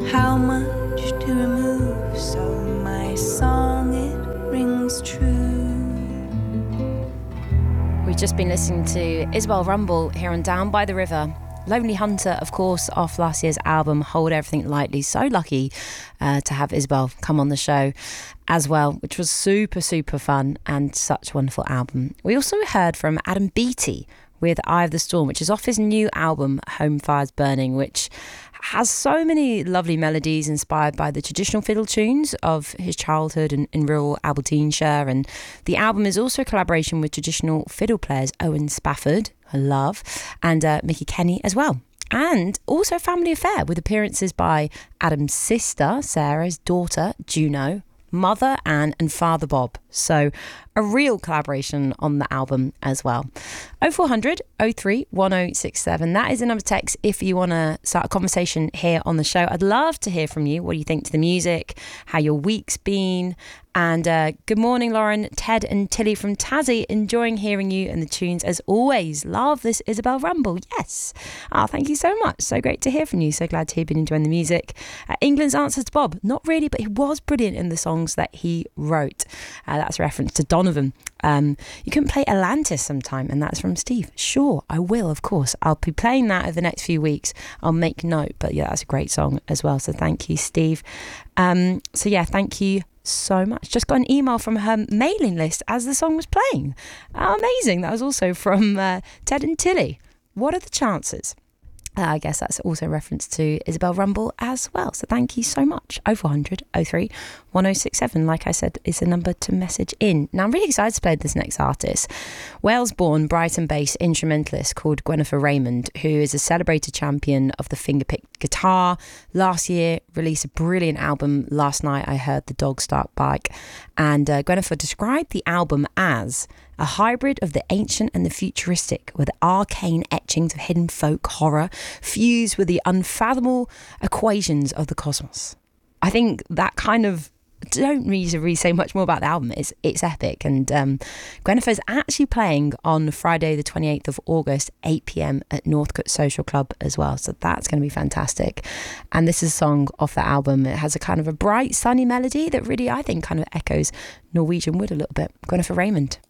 How much to remove so my song it rings true. We've just been listening to Isabel Rumble here on Down by the River. Lonely Hunter, of course, off last year's album Hold Everything Lightly. So lucky to have Isabel come on the show as well, which was super, super fun and such a wonderful album. We also heard from Adam Beattie with Eye of the Storm, which is off his new album Home Fires Burning, which has so many lovely melodies inspired by the traditional fiddle tunes of his childhood in rural Aberdeenshire. And the album is also a collaboration with traditional fiddle players Owen Spafford, I love, and Mickey Kenny as well. And also a family affair with appearances by Adam's sister, Sarah's daughter, Juno, mother Anne, and father Bob. So a real collaboration on the album as well. 0400 03 1067. That is the number to text if you want to start a conversation here on the show. I'd love to hear from you. What do you think to the music? How your week's been? And good morning, Lauren, Ted and Tilly from Tassie. Enjoying hearing you and the tunes as always. Love this Isabel Rumble. Yes. Thank you so much. So great to hear from you. So glad to hear you've been enjoying the music. England's answer to Bob. Not really, but he was brilliant in the songs that he wrote. That's a reference to Donovan. You can play Atlantis sometime, and that's from Steve. Sure, I will, of course. I'll be playing that over the next few weeks. I'll make note, but yeah, that's a great song as well. So thank you, Steve. So yeah, thank you so much. Just got an email from her mailing list as the song was playing. Amazing. That was also from Ted and Tilly. What are the chances? I guess that's also a reference to Isabel Rumble as well. So thank you so much. 0400 03 1067, like I said, is the number to message in. Now, I'm really excited to play this next artist. Wales-born Brighton-based instrumentalist called Gwennifer Raymond, who is a celebrated champion of the fingerpicked guitar. Last year, released a brilliant album. Last night, I heard The Dog Start Bike. And Gwennifer described the album as a hybrid of the ancient and the futuristic, with arcane etchings of hidden folk horror fused with the unfathomable equations of the cosmos. I think that kind of, don't need to really say much more about the album. It's epic. And Gwennifer's actually playing on Friday the 28th of August, 8 p.m. at Northcote Social Club as well. So that's going to be fantastic. And this is a song off the album. It has a kind of a bright, sunny melody that really, I think, kind of echoes Norwegian Wood a little bit. Gwennifer Raymond.